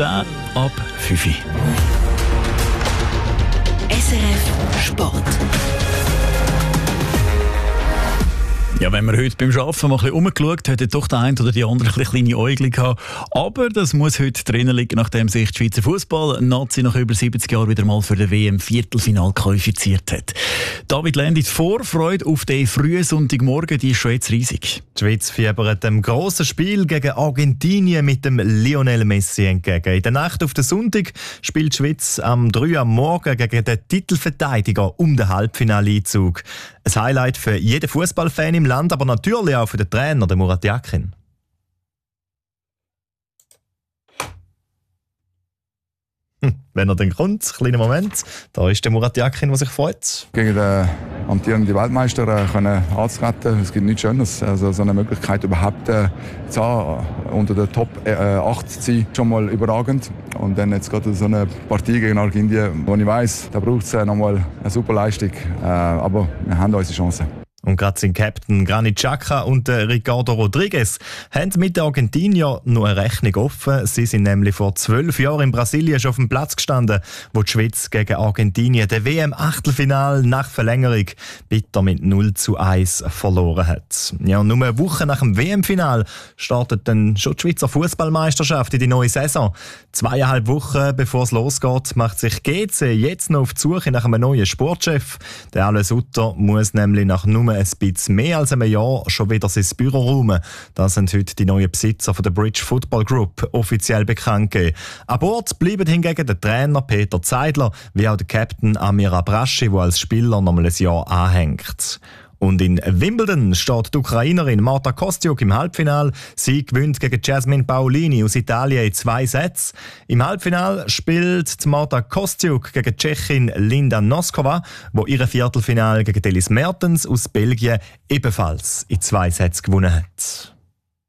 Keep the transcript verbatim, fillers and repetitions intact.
zehn ab fünf. S R F Sport. Ja, wenn man heute beim Arbeiten mal ein bisschen rumgeschaut hat, hat doch der eine oder die andere ein bisschen kleine Äugel gehabt. Aber das muss heute drinnen liegen, nachdem sich die Schweizer Fußball-Nazi nach über siebzig Jahren wieder mal für den W M-Viertelfinal qualifiziert hat. David Ländi, die Vorfreude auf den frühen Sonntagmorgen, die ist schon jetzt riesig. Die Schweiz fiebert dem grossen Spiel gegen Argentinien mit dem Lionel Messi entgegen. In der Nacht auf den Sonntag spielt die Schweiz am drei Uhr am Morgen gegen den Titelverteidiger um den Halbfinaleinzug. Ein Highlight für jeden Fußballfan im Land, aber natürlich auch für den Trainer, den Murat Yakin. Hm, wenn er dann kommt, kleiner Moment, da ist der Murat Yakin, der sich freut. Gegen den amtierenden Weltmeister äh, können anzutreten, es gibt nichts Schönes. Also so eine Möglichkeit überhaupt äh, zu haben, unter den Top äh, acht zu sein, schon mal überragend. Und dann jetzt gerade so eine Partie gegen Argentinien, wo ich weiss, da braucht es äh, nochmal eine super Leistung. Äh, aber wir haben unsere Chancen. Und gerade sein Captain Granit Xhaka und Ricardo Rodriguez haben mit den Argentiniern noch eine Rechnung offen. Sie sind nämlich vor zwölf Jahren in Brasilien schon auf dem Platz gestanden, wo die Schweiz gegen Argentinien den W M-Achtelfinal nach Verlängerung bitter mit null zu eins verloren hat. Ja, und nur eine Woche nach dem W M-Final startet dann schon die Schweizer Fußballmeisterschaft in die neue Saison. Zweieinhalb Wochen bevor es losgeht, macht sich G C jetzt noch auf die Suche nach einem neuen Sportchef. Der Alain Sutter muss nämlich nach nur ein bisschen mehr als einem Jahr schon wieder sein Büro räumen. Das sind heute die neuen Besitzer von der Bridge Football Group offiziell bekannt gegeben. An Bord bleiben hingegen der Trainer Peter Zeidler, wie auch der Captain Amir Abraschi, der als Spieler noch mal ein Jahr anhängt. Und in Wimbledon steht die Ukrainerin Marta Kostyuk im Halbfinale. Sie gewinnt gegen Jasmine Paolini aus Italien in zwei Sätzen. Im Halbfinale spielt Marta Kostyuk gegen die Tschechin Linda Noskova, wo ihre Viertelfinale gegen Elis Mertens aus Belgien ebenfalls in zwei Sätzen gewonnen hat.